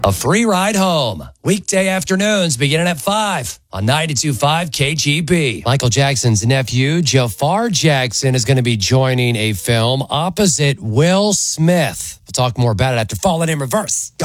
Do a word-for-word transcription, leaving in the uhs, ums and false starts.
A free ride home. Weekday afternoons beginning at five on ninety-two point five K G B. Michael Jackson's nephew, Jafar Jackson, is going to be joining a film opposite Will Smith. We'll talk more about it after Falling in Reverse.